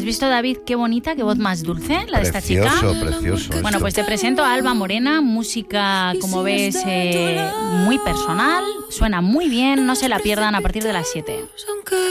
¿Has visto, David, qué bonita, qué voz más dulce la de esta chica? Precioso. Bueno, pues te presento a Alba Morena, música, como ves, muy personal, suena muy bien, no se la pierdan a partir de las 7.